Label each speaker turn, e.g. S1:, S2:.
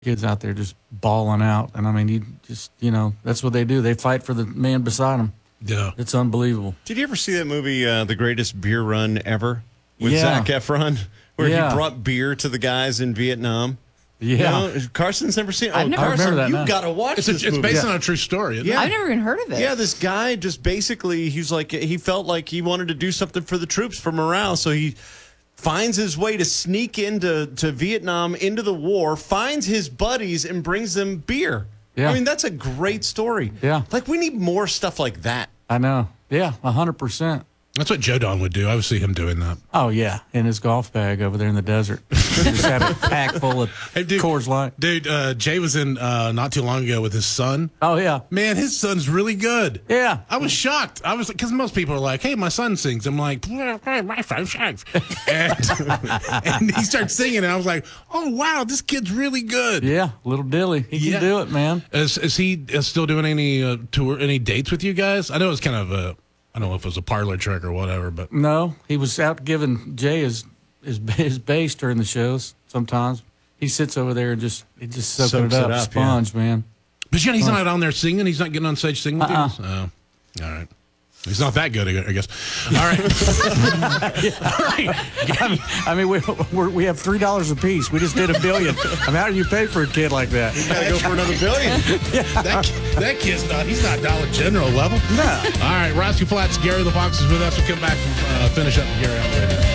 S1: kids out there just balling out. And, I mean, that's what they do. They fight for the man beside them.
S2: Yeah.
S1: It's unbelievable.
S3: Did you ever see that movie, The Greatest Beer Run Ever, with
S1: Yeah.
S3: Zac Efron, where
S1: Yeah.
S3: he brought beer to the guys in Vietnam?
S1: Yeah.
S3: You know, Carson's never seen it.
S4: I've never- I
S3: Carson,
S1: remember that
S3: you
S1: now.
S3: got to watch
S2: It's
S3: this movie.
S2: based on a true story, isn't it?
S3: Yeah.
S4: I've never even heard of it.
S3: Yeah, this guy just basically, he felt like he wanted to do something for the troops, for morale, so he finds his way to sneak into Vietnam, into the war, finds his buddies, and brings them beer.
S1: Yeah.
S3: I mean, that's a great story.
S1: Yeah.
S3: Like, we need more stuff like that.
S1: I know. Yeah, 100%.
S2: That's what Joe Don would do. I would see him doing that.
S1: Oh, yeah, in his golf bag over there in the desert. Just have it packed full of Coors Light.
S2: Dude, Jay was in not too long ago with his son.
S1: Oh, yeah.
S2: Man, his son's really good.
S1: Yeah.
S2: I was shocked. I was because most people are like, "Hey, my son sings." I'm like, "Hey, my son sings," and he starts singing, and I was like, "Oh wow, this kid's really good."
S1: Yeah, little Dilly. He can do it, man.
S2: Is he still doing any any dates with you guys? I know it's kind of a, I don't know if it was a parlor trick or whatever, but
S1: No, he was out giving Jay his bass during the shows sometimes. He sits over there and just soaking
S3: Soaks
S1: it
S3: it
S1: up.
S3: up,
S1: Sponge, man.
S2: he's not on there singing. He's not getting on stage singing with you. Oh, all right. He's not that good, I guess. All right. All right.
S1: I mean, we have $3 a piece. We just did $1 billion. I mean, how do you pay for a kid like that?
S3: You got to go for another $1 billion.
S2: That kid's he's not Dollar General level.
S1: No.
S2: All right, Roscoe Flats, Gary the Fox is with us. We'll come back and finish up with Gary on the radio.